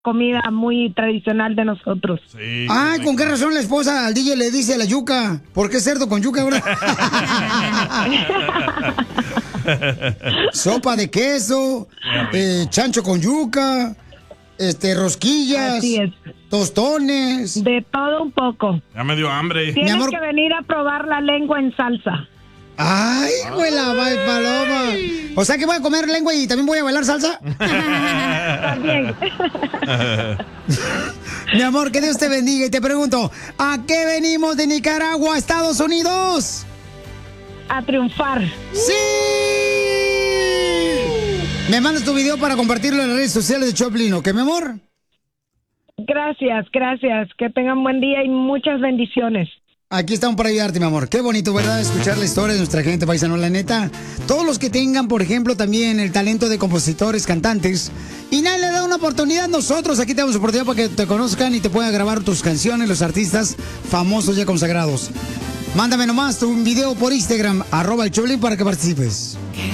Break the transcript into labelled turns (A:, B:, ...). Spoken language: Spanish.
A: comida muy tradicional de nosotros.
B: Sí,
C: Ay, ¿con qué razón la esposa al DJ le dice la yuca? ¿Por qué cerdo con yuca ahora? Sopa de queso, chancho con yuca, rosquillas,
A: Así es.
C: tostones.
A: De todo un poco.
B: Ya me dio hambre.
A: Tienes
C: amor.
A: que venir a probar la lengua en salsa.
C: Ay, güey, la paloma. O sea que voy a comer lengua y también voy a bailar salsa.
A: También.
C: Mi amor, que Dios te bendiga. Y te pregunto, ¿a qué venimos de Nicaragua a Estados Unidos?
A: A triunfar.
C: ¡Sí! Me mandas tu video para compartirlo en las redes sociales de Choplin, ¿ok, mi amor?
A: Gracias, gracias. Que tengan buen día y muchas bendiciones.
C: Aquí estamos para ayudarte, mi amor. Qué bonito, ¿verdad? Escuchar la historia de nuestra gente paisano, la neta. Todos los que tengan, por ejemplo, también el talento de compositores, cantantes, y nadie le da una oportunidad, nosotros aquí te damos oportunidad para que te conozcan y te puedan grabar tus canciones, los artistas famosos ya consagrados. Mándame nomás tu video por Instagram, @el Choplin, para que participes.